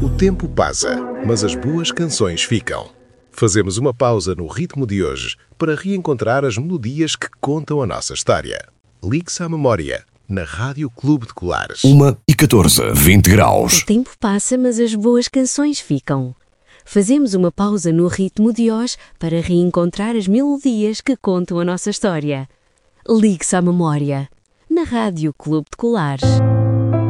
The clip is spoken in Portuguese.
O tempo passa, mas as boas canções ficam. Fazemos uma pausa no ritmo de hoje para reencontrar as melodias que contam a nossa história. Ligue-se à memória, na Rádio Clube de Colares. 1h14, 20 graus. O tempo passa, mas as boas canções ficam. Fazemos uma pausa no ritmo de hoje para reencontrar as melodias que contam a nossa história. Ligue-se à memória, na Rádio Clube de Colares.